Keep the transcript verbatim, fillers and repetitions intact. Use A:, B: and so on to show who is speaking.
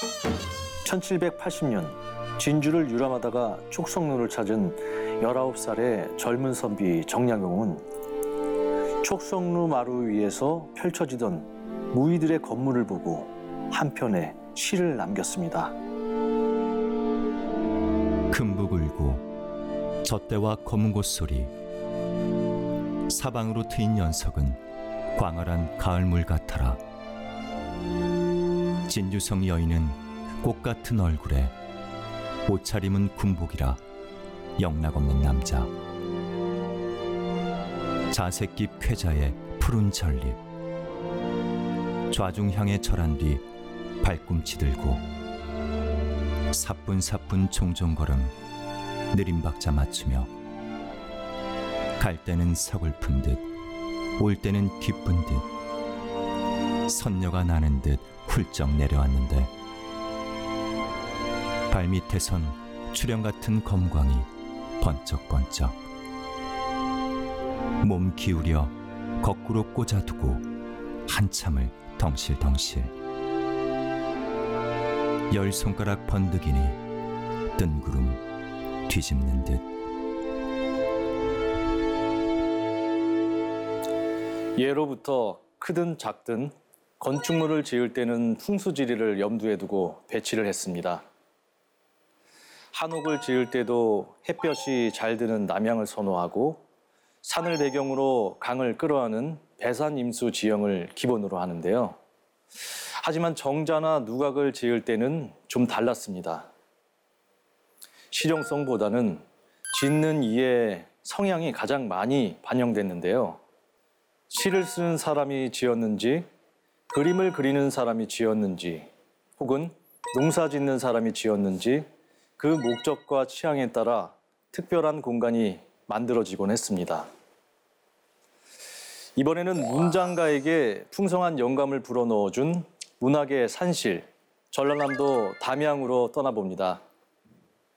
A: 천칠백팔십 년 진주를 유람하다가 촉성루를 찾은 열아홉 살의 젊은 선비 정약용은 촉성루 마루 위에서 펼쳐지던 무의들의 건물을 보고 한편에 시를 남겼습니다.
B: 금북 울고 젖대와 검은 곳 소리, 사방으로 트인 연석은 광활한 가을물 같아라. 진주성 여인은 꽃 같은 얼굴에 옷차림은 군복이라 영락없는 남자. 자색 깊 쾌자의 푸른 전립, 좌중향에 절한 뒤 발꿈치 들고 사뿐사뿐 종종걸음 느림박자 맞추며 갈 때는 서글픈 듯 올 때는 기쁜 듯 선녀가 나는 듯 훌쩍 내려왔는데 발밑에선 출형 같은 검광이 번쩍번쩍 몸 기울여 거꾸로 꽂아두고 한참을 덩실덩실 열 손가락 번득이니 뜬구름 뒤집는 듯.
A: 예로부터 크든 작든 건축물을 지을 때는 풍수지리를 염두에 두고 배치를 했습니다. 한옥을 지을 때도 햇볕이 잘 드는 남향을 선호하고 산을 배경으로 강을 끌어안은 배산임수 지형을 기본으로 하는데요. 하지만 정자나 누각을 지을 때는 좀 달랐습니다. 실용성보다는 짓는 이의 성향이 가장 많이 반영됐는데요. 시를 쓰는 사람이 지었는지, 그림을 그리는 사람이 지었는지, 혹은 농사 짓는 사람이 지었는지 그 목적과 취향에 따라 특별한 공간이 만들어지곤 했습니다. 이번에는 문장가에게 풍성한 영감을 불어넣어준 문학의 산실, 전라남도 담양으로 떠나봅니다.